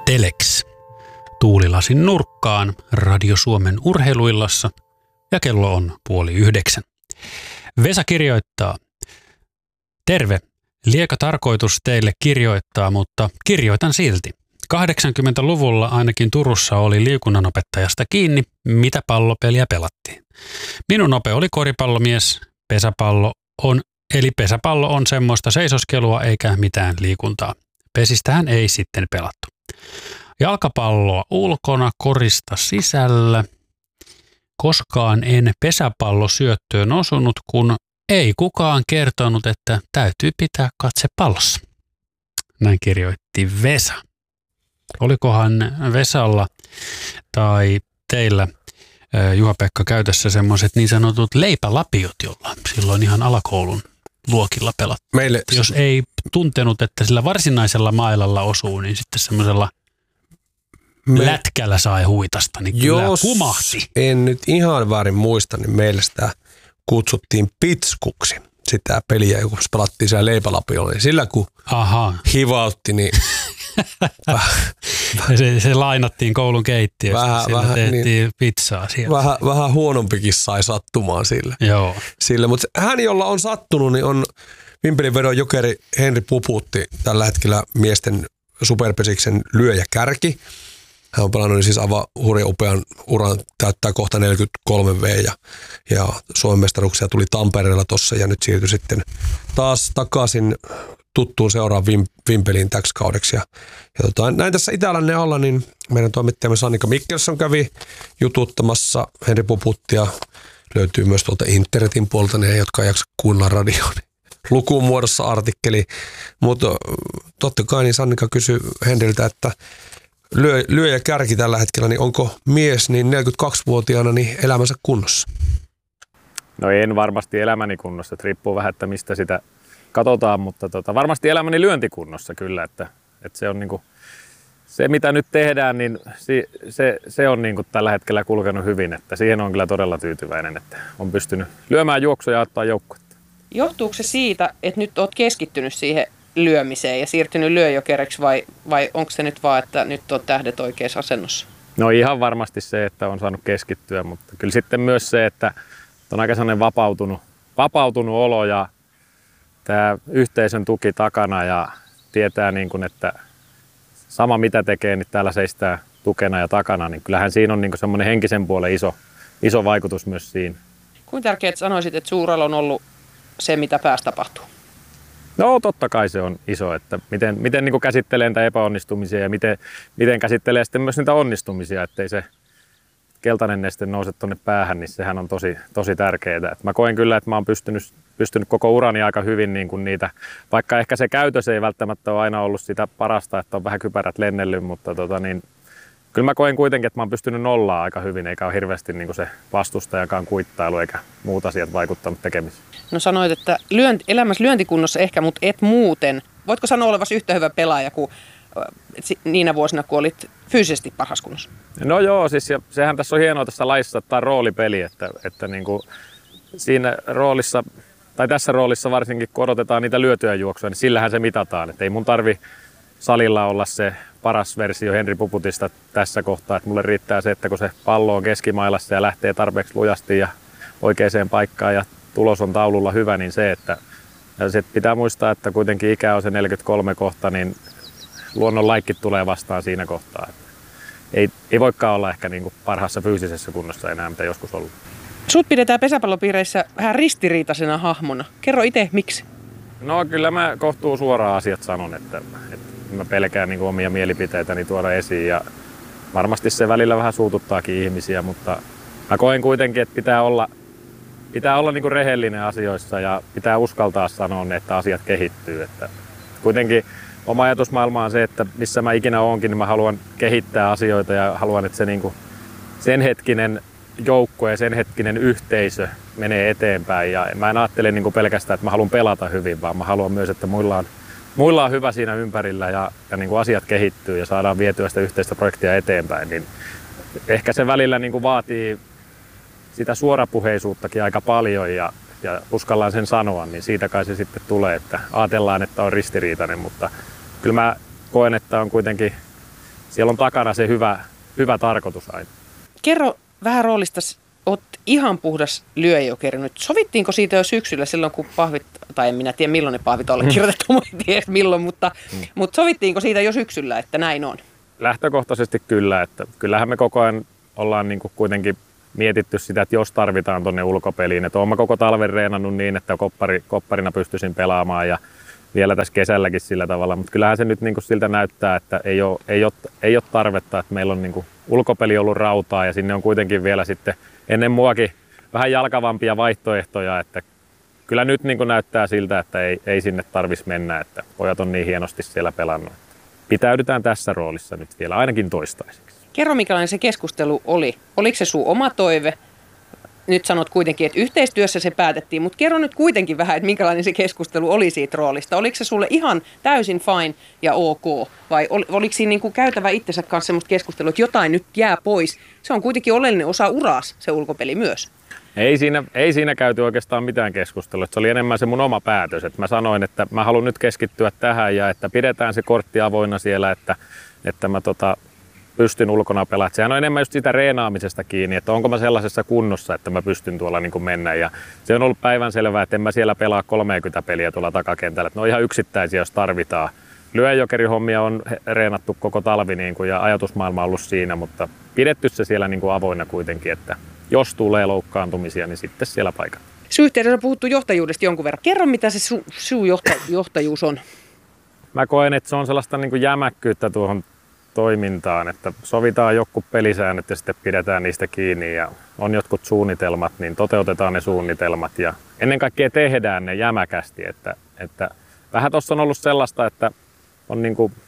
Telex. Tuulilasin nurkkaan Radio Suomen urheiluillassa ja kello on 8:30. Vesa kirjoittaa. Terve. Lieka tarkoitus teille kirjoittaa, mutta kirjoitan silti. 80-luvulla ainakin Turussa oli liikunnanopettajasta kiinni, mitä pallopeliä pelattiin. Minun ope oli koripallomies, eli pesäpallo on semmoista seisoskelua eikä mitään liikuntaa. Pesistähän ei sitten pelattu. Jalkapalloa ulkona, korista sisällä. Koskaan en pesäpallosyöttöön osunut, kun ei kukaan kertonut, että täytyy pitää katse pallossa. Näin kirjoitti Vesa. Olikohan Vesalla tai teillä, Juha-Pekka, käytössä semmoiset niin sanotut leipälapiot, jolla silloin ihan alakoulun luokilla pelattiin? Meille, jos ei tuntenut, että sillä varsinaisella mailalla osuu, niin sitten semmoisella lätkällä sai huitasta, niin kyllä humahti. En nyt ihan väärin muista, niin meillä sitä kutsuttiin pitskuksi. Sitä peliä, kun pelattiin siellä leipälapiolla, niin sillä kun hivautti, niin se lainattiin koulun keittiöstä, sillä tehtiin niin, pizzaa siellä. Vähän huonompikin sai sattumaan sille. Joo. Sille, mutta hän, jolla on sattunut, niin on Vimpelinvedon jokeri Henri Puputti, tällä hetkellä miesten superpesiksen lyöjäkärki. Hän on pelannut siis aivan hurjan upean uran, täyttää kohta 43 V ja Suomen mestaruuksia tuli Tampereella tossa ja nyt siirtyi sitten taas takaisin tuttuun seuraan Vimpeliin täksi kaudeksi. Ja näin tässä Itälännen alla, niin meidän toimittajamme Sannika Mikkelsson kävi jututtamassa Henri Puputtia. Löytyy myös tuolta internetin puolta ne, jotka ei jaksa kuunnella radioon. Lukuun muodossa artikkeli, mutta totta kai niin Sannika kysyi Henriltä, että lyöjä kärki tällä hetkellä, niin onko mies niin 42-vuotiaana niin elämänsä kunnossa? No en varmasti elämäni kunnossa, että riippuu vähän, että mistä sitä katsotaan, mutta varmasti elämäni lyöntikunnossa kyllä, että se on niinku, se mitä nyt tehdään, niin se on niinku tällä hetkellä kulkenut hyvin, että siihen on kyllä todella tyytyväinen, että on pystynyt lyömään juoksuja ja ottaa joukkuetta. Johtuuko se siitä, että nyt olet keskittynyt siihen lyömiseen ja siirtynyt lyöjokereksi vai onko se nyt vaan, että nyt on tähdet oikeassa asennossa? No ihan varmasti se, että on saanut keskittyä, mutta kyllä sitten myös se, että on aika sellainen vapautunut olo ja tämä yhteisön tuki takana ja tietää, niin kuin, että sama mitä tekee, niin täällä seistää tukena ja takana, niin kyllähän siinä on niin kuin semmoinen henkisen puolen iso vaikutus myös siinä. Kuinka tärkeää sanoisit, että suurella on ollut se, mitä päässä tapahtuu? No totta kai se on iso, että miten niin kuin käsittelee niitä epäonnistumisia ja miten käsittelee sitten myös niitä onnistumisia, ettei se keltainen neste nouse tuonne päähän, niin sehän on tosi tärkeää. Et mä koen kyllä, että mä oon pystynyt koko urani aika hyvin niin kuin niitä, vaikka ehkä se käytös ei välttämättä ole aina ollut sitä parasta, että on vähän kypärät lennellyt, mutta niin, kyllä mä koen kuitenkin, että mä oon pystynyt nollaa aika hyvin, eikä ole hirveästi niin kuin se vastustajakaan kuittailu eikä muut asiat vaikuttanut tekemiseen. No sanoit, että elämässä lyöntikunnossa ehkä, mutta et muuten. Voitko sanoa olevasi yhtä hyvä pelaaja kuin niinä vuosina, kun olit fyysisesti parhaassa kunnossa? No joo, siis ja sehän tässä on hienoa tässä lajissa, että tämä on roolipeli, että niin kuin siinä roolissa, tai tässä roolissa varsinkin, kun odotetaan niitä lyötyjä juoksuja, niin sillähän se mitataan. Että ei mun tarvi salilla olla se paras versio Henri Puputista tässä kohtaa, että mulle riittää se, että kun se pallo on keskimailassa ja lähtee tarpeeksi lujasti ja oikeaan paikkaan ja tulos on taululla hyvä, niin se, että ja sit pitää muistaa, että kuitenkin ikä on se 43 kohta, niin luonnon laikki tulee vastaan siinä kohtaa. Ei voikaan olla ehkä niin kuin parhaassa fyysisessä kunnossa enää, mitä joskus ollut. Sut pidetään pesäpallopiireissä vähän ristiriitaisena hahmona. Kerro itse, miksi? No kyllä mä kohtuu suoraan asiat sanon, että mä pelkään niin kuin omia mielipiteitäni tuoda esiin ja varmasti se välillä vähän suututtaakin ihmisiä, mutta mä koen kuitenkin, että pitää olla niin kuin rehellinen asioissa ja pitää uskaltaa sanoa, että asiat kehittyy. Että kuitenkin oma ajatusmaailma on se, että missä mä ikinä oonkin, niin mä haluan kehittää asioita ja haluan, että se niin kuin sen hetkinen joukkue ja sen hetkinen yhteisö menee eteenpäin. Ja mä en ajattele niin kuin pelkästään, että mä haluan pelata hyvin, vaan mä haluan myös, että muilla on hyvä siinä ympärillä ja niin kuin asiat kehittyy ja saadaan vietyä sitä yhteistä projektia eteenpäin. Niin ehkä se välillä niin kuin vaatii sitä suorapuheisuuttakin aika paljon ja uskallaan sen sanoa, niin siitä kai se sitten tulee, että ajatellaan, että on ristiriitainen, mutta kyllä mä koen, että on kuitenkin siellä on takana se hyvä tarkoitus aina. Kerro vähän roolista. Oot ihan puhdas lyöjokeri nyt. Sovittiinko siitä jo syksyllä silloin, kun pahvit, tai en minä tiedä milloin ne pahvit on allekirjoitettu, en tiedä milloin, mutta sovittiinko siitä jo syksyllä, että näin on? Lähtökohtaisesti kyllä, että kyllähän me koko ajan ollaan niin kuin kuitenkin mietitty sitä, että jos tarvitaan tuonne ulkopeliin. Että olen koko talven reenannut niin, että kopparina pystyisin pelaamaan ja vielä tässä kesälläkin sillä tavalla. Mutta kyllähän se nyt niin kuin siltä näyttää, että ei ole tarvetta, että meillä on niin kuin ulkopeli ollut rautaa ja sinne on kuitenkin vielä sitten ennen muakin vähän jalkavampia vaihtoehtoja. Että kyllä nyt niin kuin näyttää siltä, että ei sinne tarvitsisi mennä, että pojat on niin hienosti siellä pelannut. Pitäydytään tässä roolissa nyt vielä ainakin toistaiseksi. Kerro, minkälainen se keskustelu oli. Oliko se sun oma toive? Nyt sanot kuitenkin, että yhteistyössä se päätettiin, mutta kerro nyt kuitenkin vähän, että minkälainen se keskustelu oli siitä roolista. Oliko se sulle ihan täysin fine ja ok? Vai oliko siinä niin kuin käytävä itsensä kanssa semmoista keskustelua, että jotain nyt jää pois? Se on kuitenkin oleellinen osa uraas, se ulkopeli myös. Ei siinä käyty oikeastaan mitään keskustelua. Se oli enemmän se mun oma päätös. Että mä sanoin, että mä haluan nyt keskittyä tähän ja että pidetään se kortti avoinna siellä, että mä pystyn ulkona pelaamaan. Sehän on enemmän just sitä reenaamisesta kiinni, että onko mä sellaisessa kunnossa, että mä pystyn tuolla niin kuin mennä. Ja se on ollut päivänselvää, että en mä siellä pelaa 30 peliä tuolla takakentällä. Ne on ihan yksittäisiä, jos tarvitaan. Lyöjokerihommia on reenattu koko talvi niin kuin, ja ajatusmaailma on ollut siinä, mutta pidetty se siellä niin kuin avoinna kuitenkin, että jos tulee loukkaantumisia, niin sitten siellä paikalla. Sun yhteydessä on puhuttu johtajuudesta jonkun verran. Kerro, mitä se sun johtajuus on. Mä koen, että se on sellaista niin kuin jämäkkyyttä tuohon toimintaan, että sovitaan jotkut pelisäännöt ja sitten pidetään niistä kiinni ja on jotkut suunnitelmat, niin toteutetaan ne suunnitelmat ja ennen kaikkea tehdään ne jämäkästi. Että vähän tuossa on ollut sellaista, että on niin kuin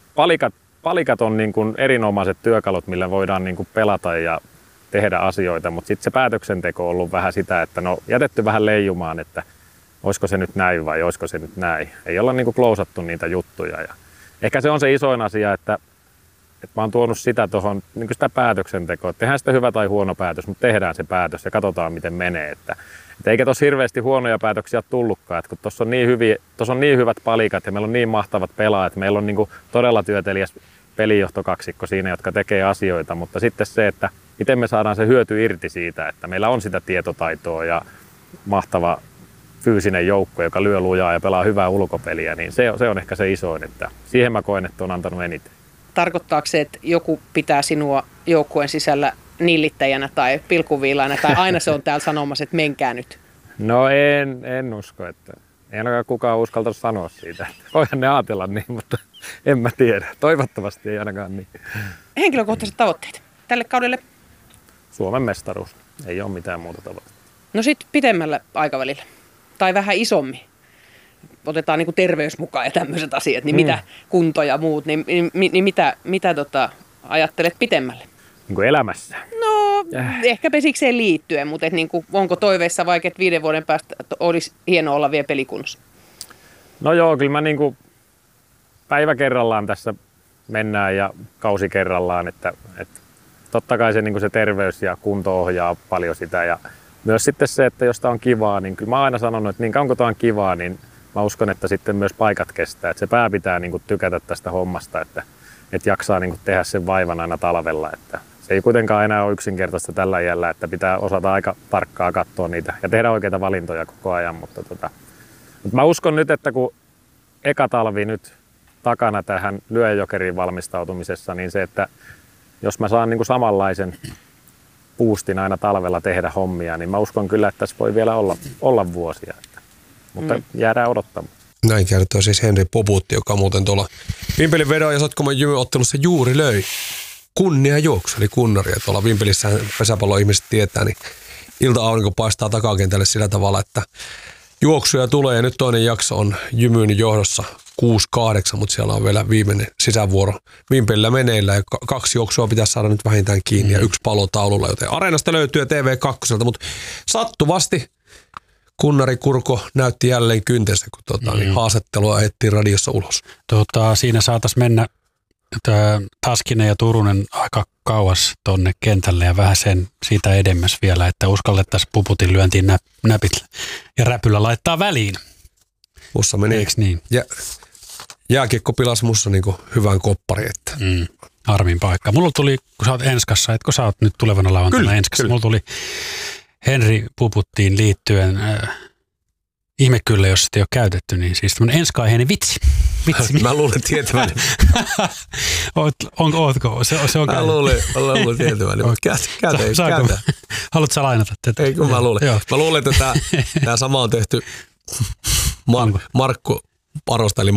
palikat on niin kuin erinomaiset työkalut, millä voidaan niin kuin pelata ja tehdä asioita, mutta sitten se päätöksenteko on ollut vähän sitä, että no jätetty vähän leijumaan, että olisiko se nyt näin vai olisiko se nyt näin. Ei olla niin kuin klousattu niitä juttuja. Ja ehkä se on se isoin asia, että mä oon tuonut sitä tuohon niin kuin sitä päätöksentekoa. Tehdään sitä hyvä tai huono päätös, mutta tehdään se päätös ja katsotaan miten menee. Että eikä tuossa hirveästi huonoja päätöksiä tullutkaan, että kun tuossa on niin hyvät palikat ja meillä on niin mahtavat pelaajat, meillä on niin kuin todella työtelijäs pelijohtokaksikko siinä, jotka tekee asioita, mutta sitten se, että miten me saadaan se hyöty irti siitä, että meillä on sitä tietotaitoa ja mahtava fyysinen joukko, joka lyö lujaa ja pelaa hyvää ulkopeliä, niin se on ehkä se isoin, että siihen mä koen, että on antanut eniten. Tarkoittaako se, että joku pitää sinua joukkueen sisällä nillittäjänä tai pilkuviilaina, tai aina se on täällä sanomassa, että menkää nyt? No en usko, että ei ainakaan kukaan uskalta sanoa siitä. Voihan ne ajatella niin, mutta en mä tiedä. Toivottavasti ei ainakaan niin. Henkilökohtaiset tavoitteet tälle kaudelle? Suomen mestaruus. Ei ole mitään muuta tavoitteita. No sitten pitemmällä aikavälillä, tai vähän isommin. Otetaan niin kuin terveys mukaan ja tämmöiset asiat, niin mitä kunto ja muut, niin mitä ajattelet pitemmälle? Niin kuin elämässä? No, ehkä pesikseen liittyen, mutta niin kuin, onko toiveissa vaikka, että 5 vuoden päästä olisi hienoa olla vielä pelikunnossa? No joo, kyllä mä niin kuin päivä kerrallaan tässä mennään ja kausi kerrallaan, että totta kai se, niin kuin se terveys ja kunto ohjaa paljon sitä ja myös sitten se, että jos tää on kivaa, niin kyllä mä oon aina sanonut, että niin kauan kun tää on kivaa, niin mä uskon, että sitten myös paikat kestää. Että se pää pitää niin kuin tykätä tästä hommasta, että jaksaa niin kuin tehdä sen vaivan aina talvella. Että se ei kuitenkaan enää ole yksinkertaista tällä iällä, että pitää osata aika tarkkaa katsoa niitä ja tehdä oikeita valintoja koko ajan. Mutta mä uskon nyt, että kun eka talvi nyt takana tähän lyöjokeriin valmistautumisessa, niin se, että jos mä saan niin kuin samanlaisen boostin aina talvella tehdä hommia, niin mä uskon kyllä, että tässä voi vielä olla vuosia. Mutta jäädään odottamaan. Näin kertoo siis Henri Poputti, joka muuten tuolla Vimpelin vedon ja Sotkamon jymyottelussa juuri löi kunniajuoksu, eli kunnari. Ja tuolla Vimpelissä pesäpallo-ihmiset tietää, niin ilta-aurinko paistaa takakentälle sillä tavalla, että juoksuja tulee. Ja nyt toinen jakso on Jymyn johdossa 6-8, mutta siellä on vielä viimeinen sisävuoro Vimpelillä meneillä. Ja 2 juoksua pitäisi saada nyt vähintään kiinni ja 1 palo taululla, joten Areenasta löytyy TV2, mutta sattuvasti Kunnari Kurko näytti jälleen kyntensä, kun niin haastattelua ajettiin radiossa ulos. Siinä saataisiin mennä Taskinen ja Turunen aika kauas tonne kentälle ja vähän sen siitä edemmäs vielä, että uskallettaisiin Puputin lyöntiin näpit ja räpyllä laittaa väliin. Ussa menee. Eiks niin? jääkiekko pilasi musta niinku hyvän koppari. Että. Harmin paikka. Mulla tuli, kun sä oot Enskassa, etkö sä oot nyt tulevana lauantaina Enskassa, mulla tuli Henri Puputtiin liittyen, ihme kyllä, jos sitä ei ole käytetty, niin siis tämmöinen enska-aiheinen vitsi. Mä luulen tietäväni. Ootko? Se on mä luulen tietäväni, mutta käytä. Haluatko sä lainata tätä? Ei kun mä luulen. Joo. Mä luulen, että tämä sama on tehty Markku Parosta, eli